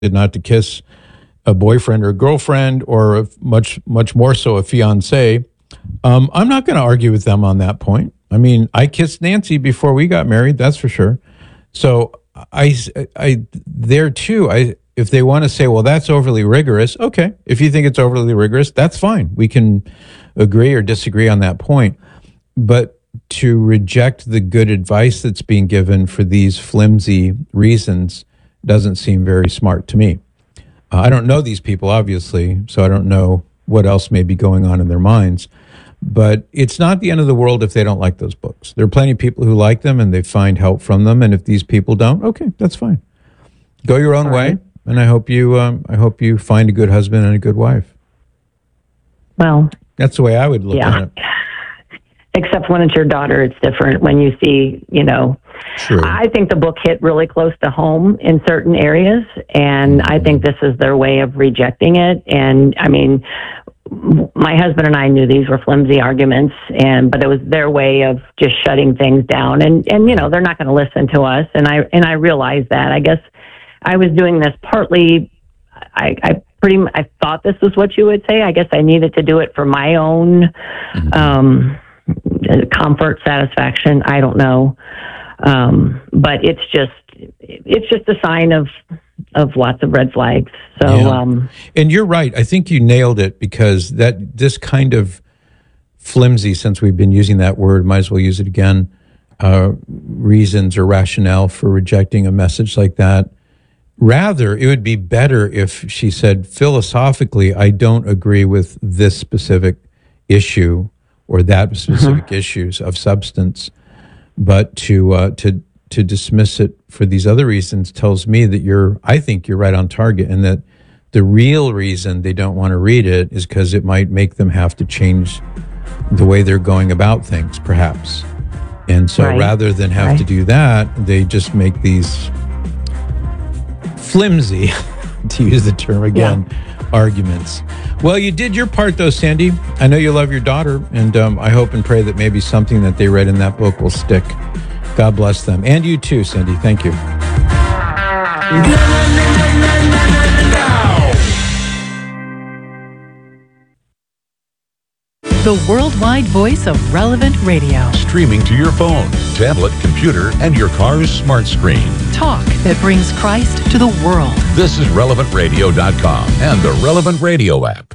not to kiss a boyfriend or a girlfriend, or much more so a fiance. I'm not going to argue with them on that point. I mean, I kissed Nancy before we got married, that's for sure. So I there too, if they want to say, well, that's overly rigorous, okay. If you think it's overly rigorous, that's fine. We can agree or disagree on that point. But to reject the good advice that's being given for these flimsy reasons doesn't seem very smart to me. I don't know these people, obviously, so I don't know what else may be going on in their minds. But it's not the end of the world if they don't like those books. There are plenty of people who like them and they find help from them. And if these people don't, okay, that's fine. Go your own way. And I hope you find a good husband and a good wife. Well, that's the way I would look at it. Except when it's your daughter, it's different. When you see, True. I think the book hit really close to home in certain areas. And I think this is their way of rejecting it. And I mean, my husband and I knew these were flimsy arguments, but it was their way of just shutting things down. And they're not going to listen to us. And I realized that. I guess I was doing this partly. I thought this was what you would say. I guess I needed to do it for my own comfort, satisfaction. I don't know, but it's just a sign of lots of red flags. So, and you're right. I think you nailed it, because this kind of flimsy, since we've been using that word, might as well use it again, reasons or rationale for rejecting a message like that. Rather, it would be better if she said, philosophically, I don't agree with this specific issue or that specific issues of substance, but to dismiss it for these other reasons tells me that I think you're right on target, and that the real reason they don't want to read it is because it might make them have to change the way they're going about things, perhaps. And so rather than have to do that, they just make these flimsy, to use the term again, arguments. Well, you did your part, though, Sandy. I know you love your daughter, and I hope and pray that maybe something that they read in that book will stick. God bless them. And you too, Sandy. Thank you. The worldwide voice of Relevant Radio. Streaming to your phone, tablet, computer, and your car's smart screen. Talk that brings Christ to the world. This is RelevantRadio.com and the Relevant Radio app.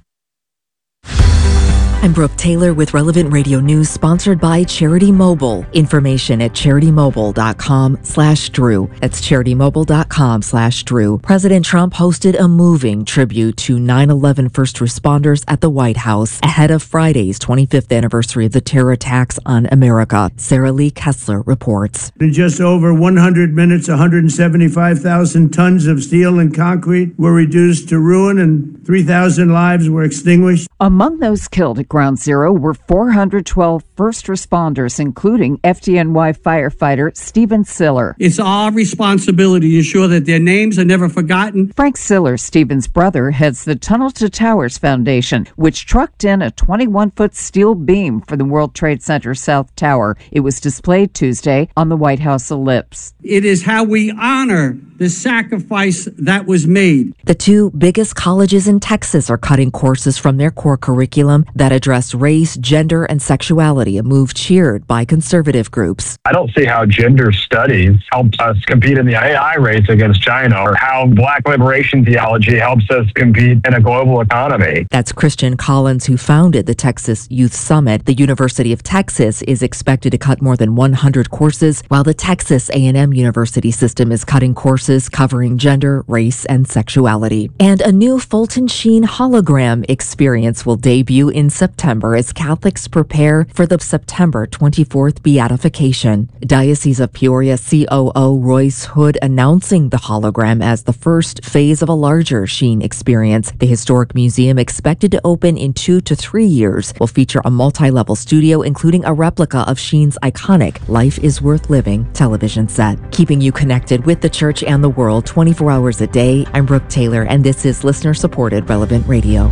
I'm Brooke Taylor with Relevant Radio News, sponsored by Charity Mobile. Information at CharityMobile.com/Drew. That's CharityMobile.com/Drew. President Trump hosted a moving tribute to 9/11 first responders at the White House ahead of Friday's 25th anniversary of the terror attacks on America. Sarah Lee Kessler reports. In just over 100 minutes, 175,000 tons of steel and concrete were reduced to ruin, and 3,000 lives were extinguished. Among those killed at Ground Zero were 412 first responders, including FDNY firefighter Stephen Siller. It's our responsibility to ensure that their names are never forgotten. Frank Siller, Stephen's brother, heads the Tunnel to Towers Foundation, which trucked in a 21-foot steel beam for the World Trade Center South Tower. It was displayed Tuesday on the White House ellipse. It is how we honor the sacrifice that was made. The two biggest colleges in Texas are cutting courses from their core curriculum that address race, gender, and sexuality, a move cheered by conservative groups. I don't see how gender studies helps us compete in the AI race against China, or how Black liberation theology helps us compete in a global economy. That's Christian Collins, who founded the Texas Youth Summit. The University of Texas is expected to cut more than 100 courses, while the Texas A&M University system is cutting courses covering gender, race, and sexuality. And a new Fulton Sheen hologram experience will debut in September as Catholics prepare for the September 24th beatification. Diocese of Peoria COO Royce Hood announcing the hologram as the first phase of a larger Sheen experience. The historic museum, expected to open in 2 to 3 years, will feature a multi-level studio, including a replica of Sheen's iconic Life is Worth Living television set. Keeping you connected with the church and the world 24 hours a day, I'm Brooke Taylor, and this is listener-supported Relevant Radio.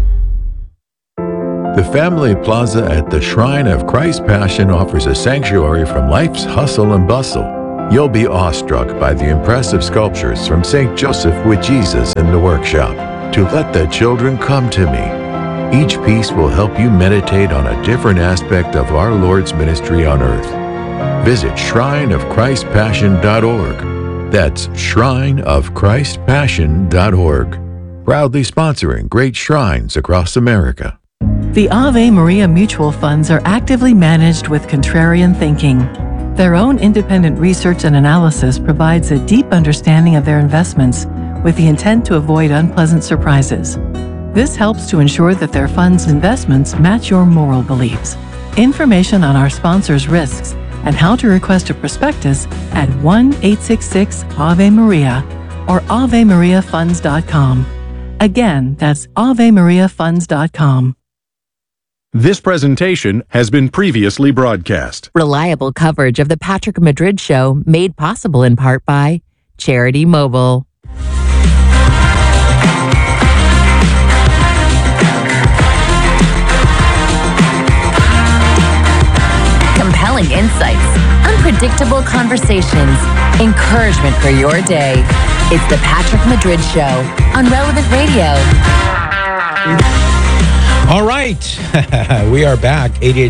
The Family Plaza at the Shrine of Christ's Passion offers a sanctuary from life's hustle and bustle. You'll be awestruck by the impressive sculptures from St. Joseph with Jesus in the workshop. To let the children come to me. Each piece will help you meditate on a different aspect of our Lord's ministry on earth. Visit shrineofchristpassion.org. That's shrineofchristpassion.org. Proudly sponsoring great shrines across America. The Ave Maria mutual funds are actively managed with contrarian thinking. Their own independent research and analysis provides a deep understanding of their investments with the intent to avoid unpleasant surprises. This helps to ensure that their funds' investments match your moral beliefs. Information on our sponsors' risks and how to request a prospectus at 1-866-AVE-MARIA or AveMariaFunds.com. Again, that's AveMariaFunds.com. This presentation has been previously broadcast. Reliable coverage of the Patrick Madrid Show made possible in part by Charity Mobile. Compelling insights, unpredictable conversations, encouragement for your day. It's the Patrick Madrid Show on Relevant Radio. All right. We are back.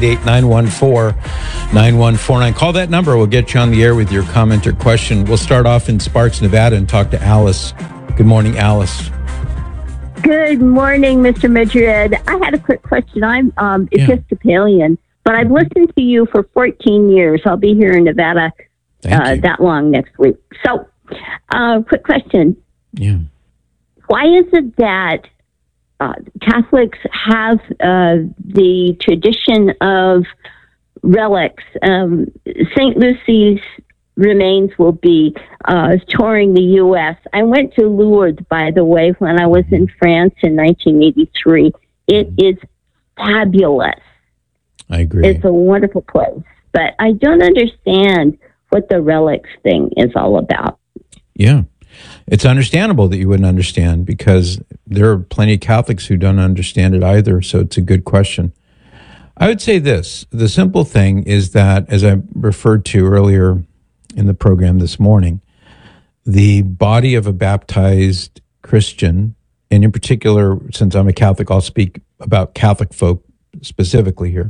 888-914-9149. Call that number. We'll get you on the air with your comment or question. We'll start off in Sparks, Nevada and talk to Alice. Good morning, Alice. Good morning, Mr. Madrid. I had a quick question. I'm Episcopalian, but I've listened to you for 14 years. I'll be here in Nevada that long next week. So, quick question. Yeah. Why is it that Catholics have the tradition of relics? St. Lucy's remains will be touring the U.S. I went to Lourdes, by the way, when I was in France in 1983. It is fabulous. I agree. It's a wonderful place. But I don't understand what the relics thing is all about. Yeah. It's understandable that you wouldn't understand because there are plenty of Catholics who don't understand it either. So it's a good question. I would say this. The simple thing is that, as I referred to earlier in the program this morning, the body of a baptized Christian, and in particular, since I'm a Catholic, I'll speak about Catholic folk specifically here.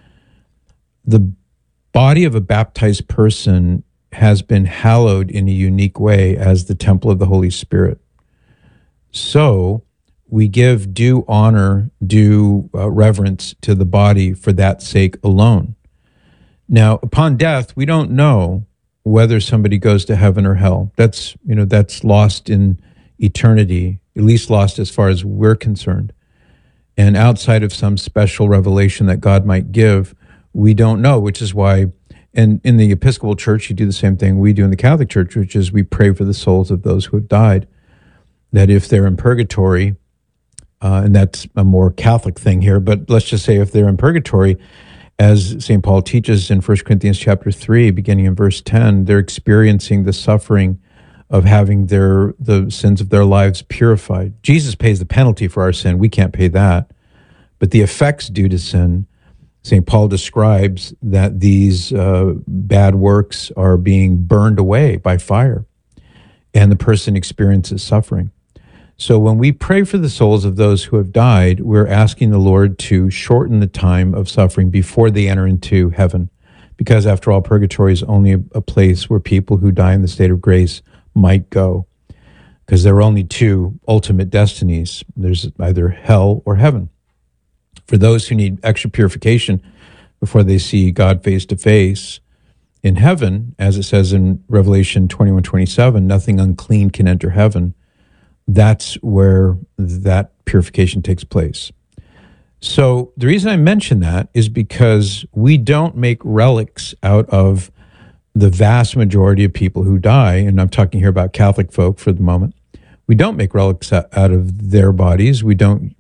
The body of a baptized person has been hallowed in a unique way as the temple of the Holy Spirit. So we give due honor, due reverence to the body for that sake alone. Now, upon death, we don't know whether somebody goes to heaven or hell. That's lost in eternity, at least lost as far as we're concerned. And outside of some special revelation that God might give, we don't know, which is why, and in the Episcopal Church, you do the same thing we do in the Catholic Church, which is we pray for the souls of those who have died, that if they're in purgatory, and that's a more Catholic thing here, but let's just say if they're in purgatory, as St. Paul teaches in 1 Corinthians chapter 3, beginning in verse 10, they're experiencing the suffering of having the sins of their lives purified. Jesus pays the penalty for our sin. We can't pay that. But the effects due to sin, St. Paul describes that these bad works are being burned away by fire, and the person experiences suffering. So when we pray for the souls of those who have died, we're asking the Lord to shorten the time of suffering before they enter into heaven. Because after all, purgatory is only a place where people who die in the state of grace might go. Because there are only two ultimate destinies. There's either hell or heaven. For those who need extra purification before they see God face to face, in heaven, as it says in Revelation 21:27, nothing unclean can enter heaven. That's where that purification takes place. So the reason I mention that is because we don't make relics out of the vast majority of people who die, and I'm talking here about Catholic folk for the moment. We don't make relics out of their bodies. We don't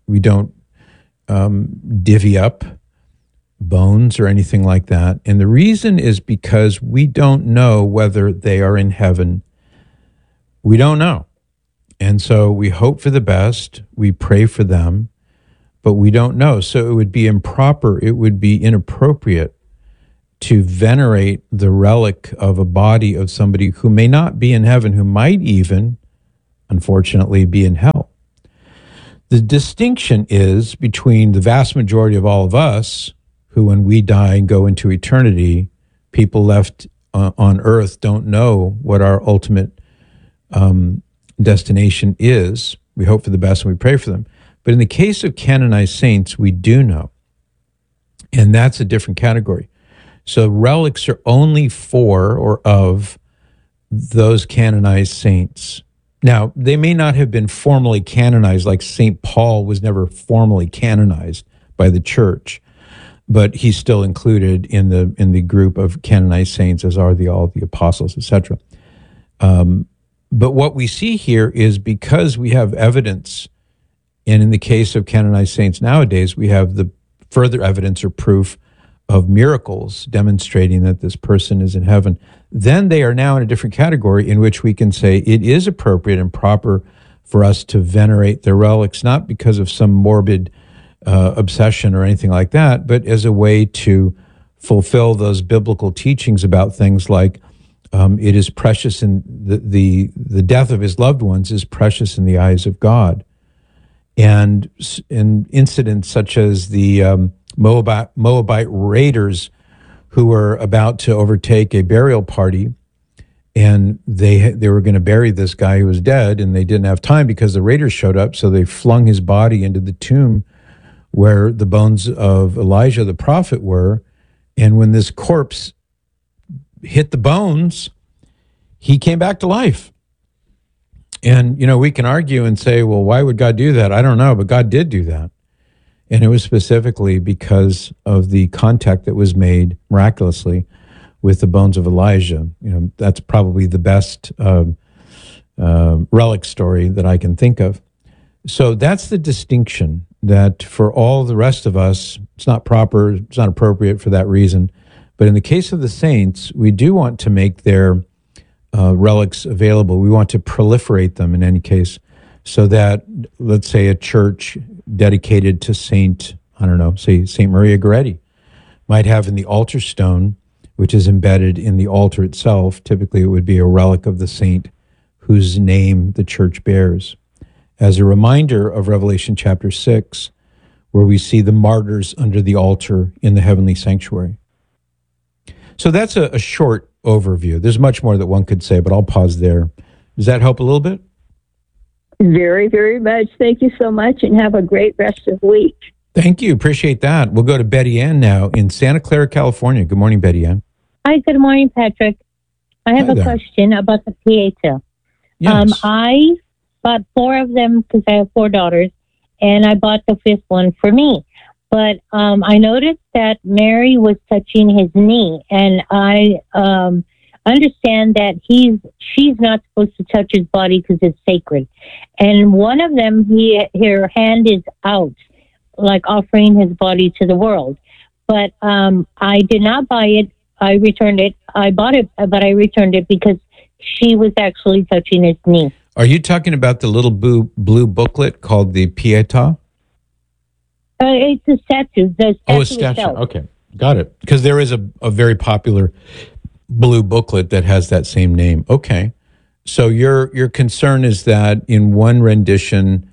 divvy up bones or anything like that. And the reason is because we don't know whether they are in heaven. We don't know. And so we hope for the best, we pray for them, but we don't know. So it would be improper, it would be inappropriate to venerate the relic of a body of somebody who may not be in heaven, who might even, unfortunately, be in hell. The distinction is between the vast majority of all of us, who when we die and go into eternity, people left on earth don't know what our ultimate destination is. We hope for the best and we pray for them. But in the case of canonized saints, we do know. And that's a different category. So relics are only for or of those canonized saints. Now, they may not have been formally canonized, like St. Paul was never formally canonized by the church, but he's still included in the group of canonized saints, as are all the apostles, etc. But what we see here is because we have evidence, and in the case of canonized saints nowadays, we have the further evidence or proof of miracles demonstrating that this person is in heaven, then they are now in a different category in which we can say it is appropriate and proper for us to venerate their relics, not because of some morbid obsession or anything like that, but as a way to fulfill those biblical teachings about things like it is precious in the death of his loved ones is precious in the eyes of God. And in incidents such as the Moabite raiders who were about to overtake a burial party, and they were going to bury this guy who was dead, and they didn't have time because the raiders showed up, so they flung his body into the tomb where the bones of Elijah the prophet were. And when this corpse hit the bones, he came back to life. And, we can argue and say, well, why would God do that? I don't know, but God did do that. And it was specifically because of the contact that was made miraculously with the bones of Elijah. That's probably the best relic story that I can think of. So that's the distinction, that for all the rest of us, it's not proper, it's not appropriate for that reason. But in the case of the saints, we do want to make their relics available. We want to proliferate them in any case, so that, let's say, a church dedicated to Saint Maria Goretti might have in the altar stone, which is embedded in the altar itself. Typically, it would be a relic of the saint whose name the church bears, as a reminder of Revelation chapter 6, where we see the martyrs under the altar in the heavenly sanctuary. So that's a short overview. There's much more that one could say, but I'll pause there. Does that help a little bit? Very, very much. Thank you so much, and have a great rest of the week. Thank you. Appreciate that. We'll go to Betty Ann now in Santa Clara, California. Good morning, Betty Ann. Hi, good morning, Patrick. I have a question about the Pieta. Yes. I bought 4 of them because I have 4 daughters, and I bought the 5th one for me. But I noticed that Mary was touching his knee, and I understand that she's not supposed to touch his body because it's sacred. And one of them, her hand is out, like offering his body to the world. But I did not buy it. I returned it. I bought it, but I returned it because she was actually touching his knee. Are you talking about the little blue booklet called the Pieta? It's a statue. The statue a statue. itself. Okay, got it. Because there is a very popular blue booklet that has that same name. Okay, so your concern is that in one rendition,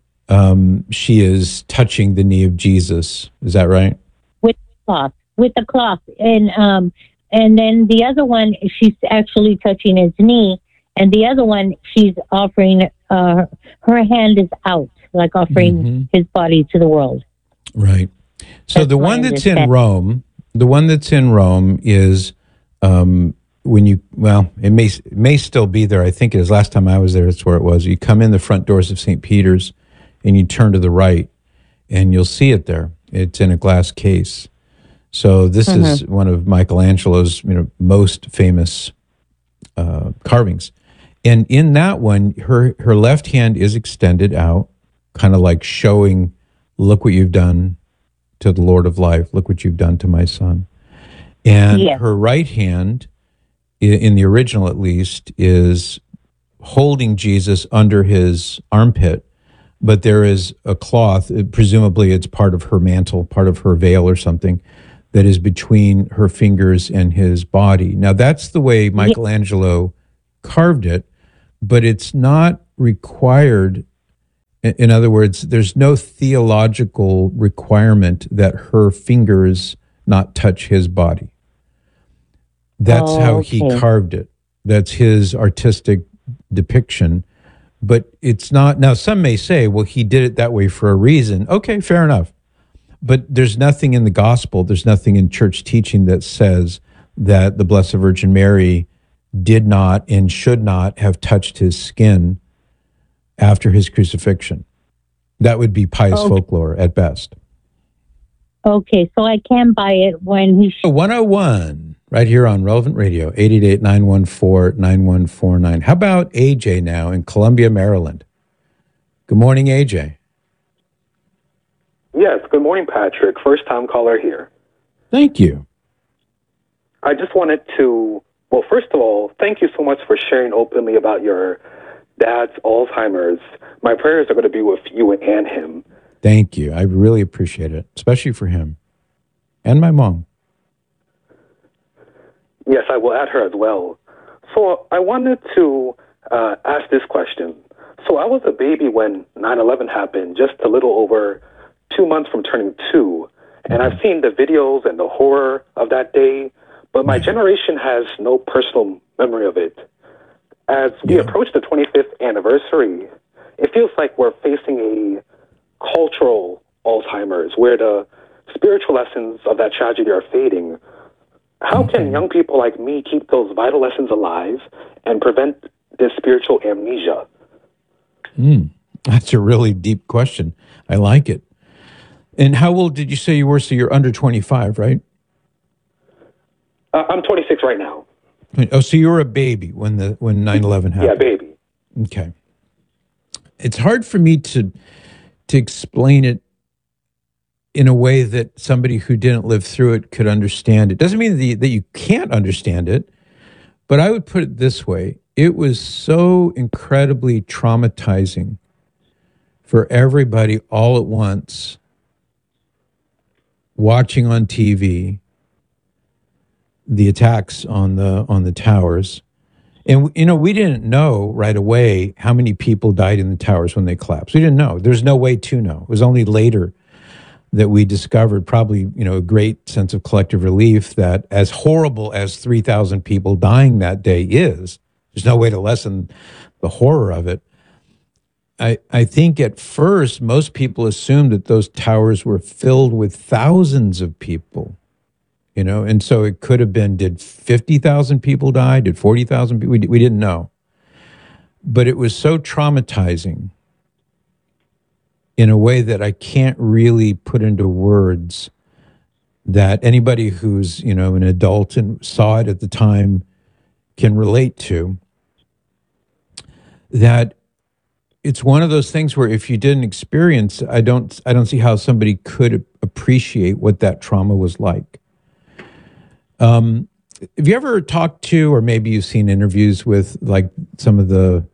she is touching the knee of Jesus. Is that right? With the cloth, and then the other one, she's actually touching his knee, and the other one, she's offering. Her hand is out, like offering his body to the world. Right. So That's the one that's in Rome, is it may still be there. I think it is. Last time I was there, that's where it was. You come in the front doors of St. Peter's and you turn to the right and you'll see it there. It's in a glass case. So this is one of Michelangelo's most famous carvings. And in that one, her left hand is extended out, kind of like showing, look what you've done to the Lord of life. Look what you've done to my son. And her right hand, in the original at least, is holding Jesus under his armpit. But there is a cloth, presumably it's part of her mantle, part of her veil or something, that is between her fingers and his body. Now, that's the way Michelangelo carved it, but it's not required. In other words, there's no theological requirement that her fingers not touch his body. That's how he carved it. That's his artistic depiction. But it's not. Now, some may say, well, he did it that way for a reason. Okay, fair enough. But there's nothing in the gospel, there's nothing in church teaching that says that the Blessed Virgin Mary did not and should not have touched his skin after his crucifixion. That would be pious folklore at best. Okay, so I can buy it when he... 101, right here on Relevant Radio, 888-914-9149. How about AJ now in Columbia, Maryland? Good morning, AJ. Yes, good morning, Patrick. First time caller here. Thank you. I just wanted to, well, first of all, thank you so much for sharing openly about your dad's Alzheimer's. My prayers are going to be with you and him. Thank you. I really appreciate it, especially for him and my mom. Yes, I will add her as well. So I wanted to ask this question. So I was a baby when 9/11 happened, just a little over 2 months from turning 2. And I've seen the videos and the horror of that day, but my generation has no personal memory of it. As we approach the 25th anniversary, it feels like we're facing a cultural Alzheimer's where the spiritual lessons of that tragedy are fading. How can young people like me keep those vital lessons alive and prevent this spiritual amnesia? That's a really deep question. I like it. And how old did you say you were? So you're under 25, right? I'm 26 right now. Oh, so you were a baby when 9/11 happened. Yeah, baby. Okay. It's hard for me to explain it in a way that somebody who didn't live through it could understand it. Doesn't mean that you can't understand it, but I would put it this way. It was so incredibly traumatizing for everybody all at once, watching on TV the attacks on the towers. And, we didn't know right away how many people died in the towers when they collapsed. We didn't know. There's no way to know. It was only later that we discovered, probably, a great sense of collective relief that as horrible as 3,000 people dying that day is, there's no way to lessen the horror of it. I think at first, most people assumed that those towers were filled with thousands of people, and so it could have been, did 50,000 people die? Did 40,000 people? We didn't know. But it was so traumatizing in a way that I can't really put into words that anybody who's, an adult and saw it at the time can relate to, that it's one of those things where if you didn't experience, I don't see how somebody could appreciate what that trauma was like. Have you ever talked to, or maybe you've seen interviews with, like, some of the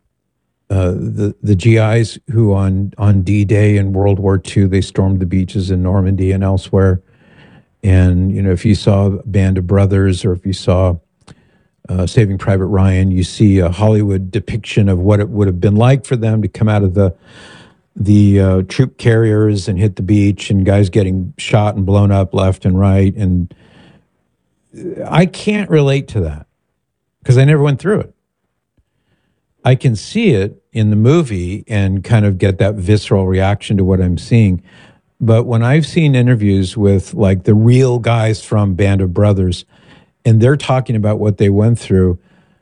GIs who on D-Day in World War II, they stormed the beaches in Normandy and elsewhere. And, if you saw Band of Brothers, or if you saw Saving Private Ryan, you see a Hollywood depiction of what it would have been like for them to come out of the troop carriers and hit the beach, and guys getting shot and blown up left and right. And I can't relate to that because I never went through it. I can see it in the movie and kind of get that visceral reaction to what I'm seeing. But when I've seen interviews with, like, the real guys from Band of Brothers, and they're talking about what they went through,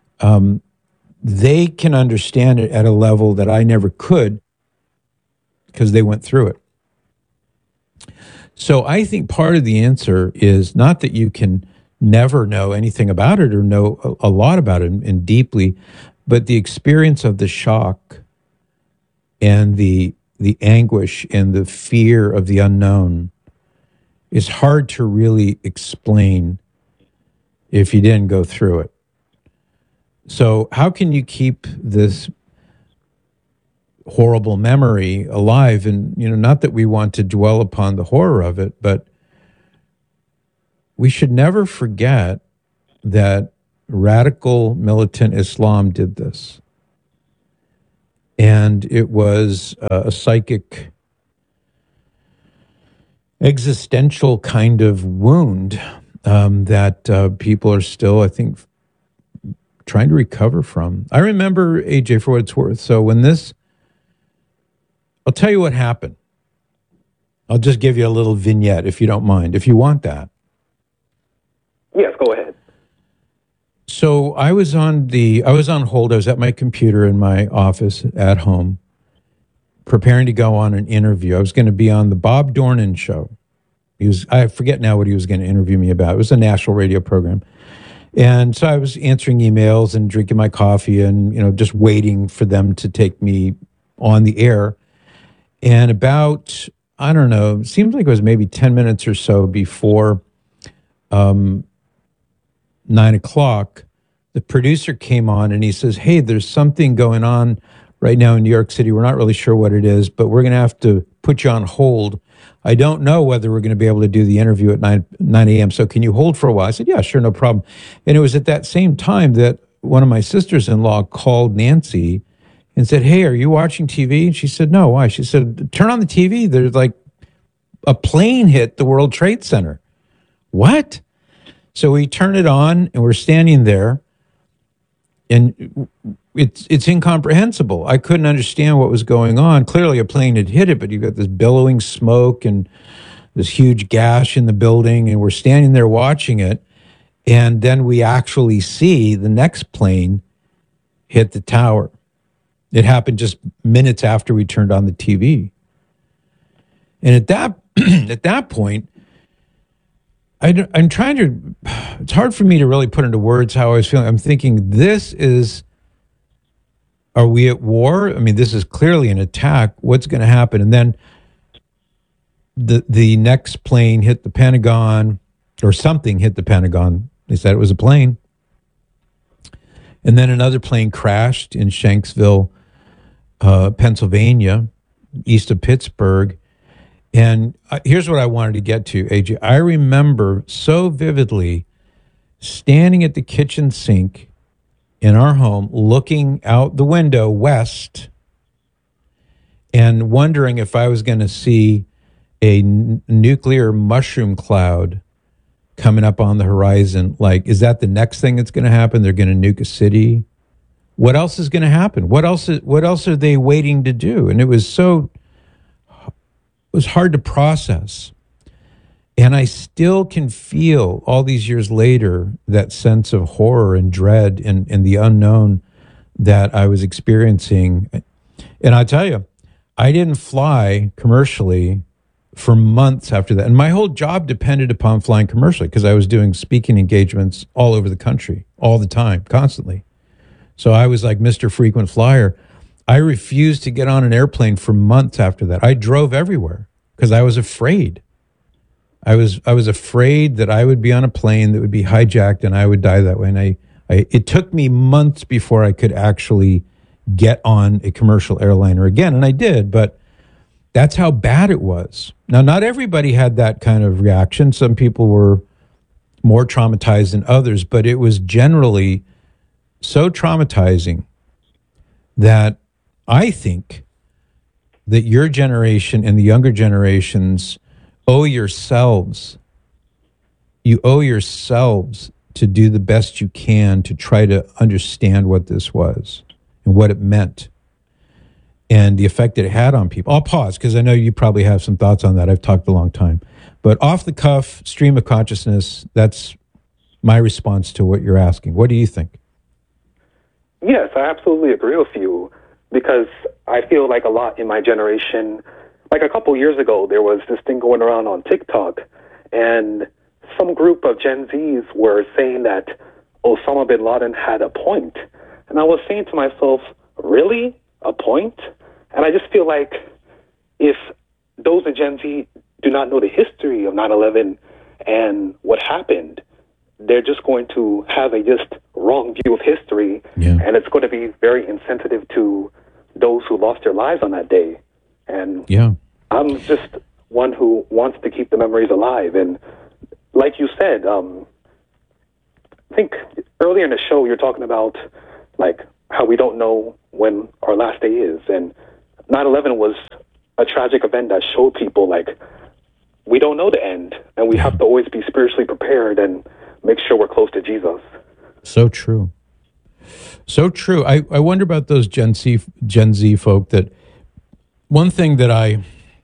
they can understand it at a level that I never could because they went through it. So I think part of the answer is not that you can never know anything about it or know a lot about it and deeply, but the experience of the shock and the anguish and the fear of the unknown is hard to really explain if you didn't go through it. So how can you keep this horrible memory alive? And, not that we want to dwell upon the horror of it, but we should never forget that radical militant Islam did this. And it was a psychic, existential kind of wound that people are still, I think, trying to recover from. I remember, AJ, for what it's worth. So when this, I'll tell you what happened. I'll just give you a little vignette, if you don't mind, if you want that. Yes, go ahead. So I was on hold. I was at my computer in my office at home, preparing to go on an interview. I was going to be on the Bob Dornan show. I forget now what he was going to interview me about. It was a national radio program. And so I was answering emails and drinking my coffee and, just waiting for them to take me on the air. And about, I don't know, it seemed like it was maybe 10 minutes or so before 9 o'clock, the producer came on and he says, hey, there's something going on right now in New York City. We're not really sure what it is, but we're going to have to put you on hold. I don't know whether we're going to be able to do the interview at 9 a.m. So can you hold for a while? I said, yeah, sure, no problem. And it was at that same time that one of my sisters-in-law called Nancy and said, hey, are you watching TV? And she said, no, why? She said, turn on the TV. There's like a plane hit the World Trade Center. What? So we turn it on and we're standing there and it's incomprehensible. I couldn't understand what was going on. Clearly a plane had hit it, but you've got this billowing smoke and this huge gash in the building, and we're standing there watching it. And then we actually see the next plane hit the tower. It happened just minutes after we turned on the TV. And at that point, I'm trying to, it's hard for me to really put into words how I was feeling. I'm thinking, are we at war? I mean, this is clearly an attack. What's going to happen? And then the next plane hit the Pentagon, or something hit the Pentagon. They said it was a plane. And then another plane crashed in Shanksville, Pennsylvania, east of Pittsburgh. And here's what I wanted to get to, AJ. I remember so vividly standing at the kitchen sink in our home, looking out the window west and wondering if I was going to see a nuclear mushroom cloud coming up on the horizon. Like, is that the next thing that's going to happen? They're going to nuke a city. What else is going to happen? What else are they waiting to do? And it was hard to process. And I still can feel all these years later that sense of horror and dread and the unknown that I was experiencing. And I tell you, I didn't fly commercially for months after that. And my whole job depended upon flying commercially because I was doing speaking engagements all over the country, all the time, constantly. So I was like Mr. Frequent Flyer. I refused to get on an airplane for months after that. I drove everywhere because I was afraid. I was afraid that I would be on a plane that would be hijacked and I would die that way. And it took me months before I could actually get on a commercial airliner again. And I did, but that's how bad it was. Now, not everybody had that kind of reaction. Some people were more traumatized than others, but it was generally so traumatizing that I think that your generation and the younger generations owe yourselves to do the best you can to try to understand what this was and what it meant and the effect that it had on people. I'll pause because I know you probably have some thoughts on that. I've talked a long time. But off the cuff, stream of consciousness, that's my response to what you're asking. What do you think? Yes, I absolutely agree with you because I feel like a lot in my generation, like a couple years ago, there was this thing going around on TikTok, and some group of Gen Zs were saying that Osama bin Laden had a point. And I was saying to myself, really? A point? And I just feel like if those in Gen Z do not know the history of 9/11 and what happened, they're just going to have a just wrong view of history, and it's going to be very insensitive to those who lost their lives on that day. And I'm just one who wants to keep the memories alive. And like you said, I think earlier in the show you're talking about like how we don't know when our last day is, and 9/11 was a tragic event that showed people like we don't know the end, and we have to always be spiritually prepared and make sure we're close to Jesus. So true. So true. I wonder about those Gen Z folk. That one thing that I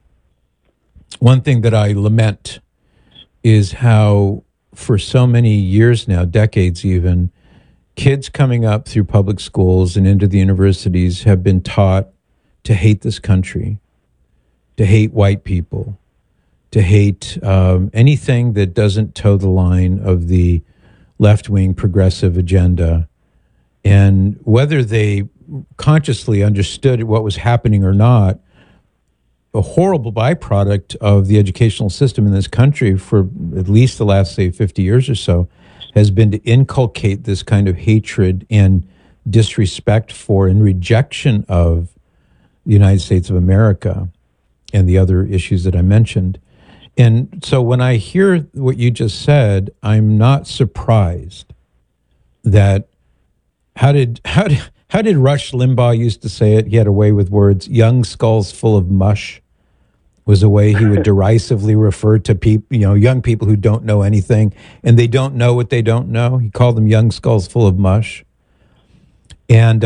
lament is how for so many years now, decades even, kids coming up through public schools and into the universities have been taught to hate this country, to hate white people, to hate anything that doesn't toe the line of the left-wing progressive agenda. And whether they consciously understood what was happening or not, a horrible byproduct of the educational system in this country for at least the last, say, 50 years or so has been to inculcate this kind of hatred and disrespect for and rejection of the United States of America and the other issues that I mentioned. And so when I hear what you just said, I'm not surprised that how did Rush Limbaugh used to say it? He had a way with words. Young skulls full of mush was a way he would derisively refer to people, young people who don't know anything and they don't know what they don't know. He called them young skulls full of mush. And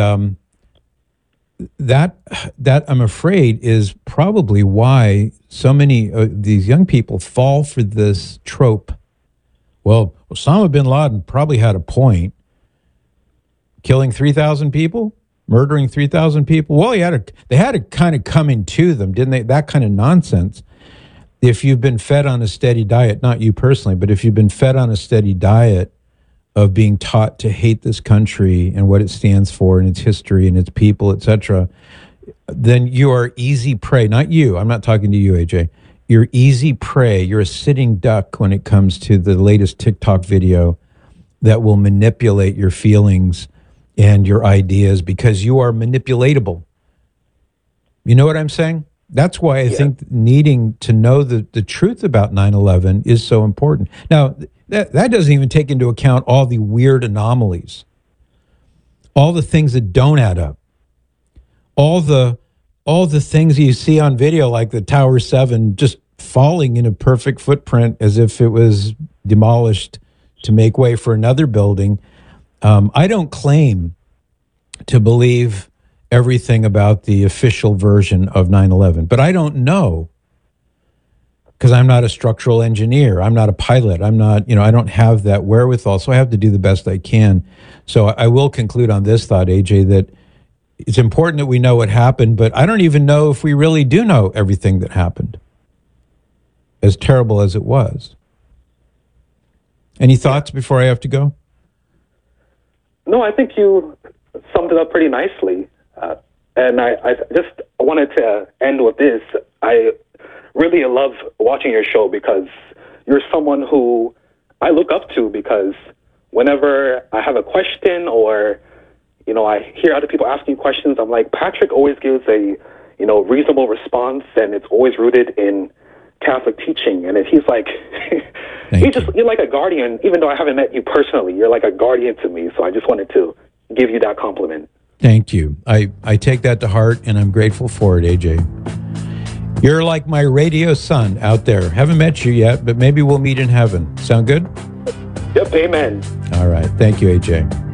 that I'm afraid is probably why so many of these young people fall for this trope. Well, Osama bin Laden probably had a point. Killing 3,000 people? Murdering 3,000 people? Well, they had to kind of come into them, didn't they? That kind of nonsense. If you've been fed on a steady diet, not you personally, but if you've been fed on a steady diet of being taught to hate this country and what it stands for and its history and its people, etc., then you are easy prey. Not you. I'm not talking to you, AJ. You're easy prey. You're a sitting duck when it comes to the latest TikTok video that will manipulate your feelings and your ideas because you are manipulatable. You know what I'm saying? That's why I think needing to know the truth about 9/11 is so important. Now, that doesn't even take into account all the weird anomalies, all the things that don't add up, all the things you see on video, like the Tower 7 just falling in a perfect footprint as if it was demolished to make way for another building. I don't claim to believe everything about the official version of 9/11, but I don't know because I'm not a structural engineer. I'm not a pilot. I'm not, I don't have that wherewithal, so I have to do the best I can. So I will conclude on this thought, AJ, that it's important that we know what happened, but I don't even know if we really do know everything that happened, as terrible as it was. Any thoughts before I have to go? No, I think you summed it up pretty nicely. And I just wanted to end with this. I really love watching your show because you're someone who I look up to, because whenever I have a question or, I hear other people asking questions, I'm like, Patrick always gives a, reasonable response, and it's always rooted in Catholic teaching. And he's like, you're like a guardian, even though I haven't met you personally, you're like a guardian to me. So I just wanted to give you that compliment. Thank you. I take that to heart, and I'm grateful for it, AJ. You're like my radio son out there. Haven't met you yet, but maybe we'll meet in heaven. Sound good? Yep, amen. All right. Thank you, AJ.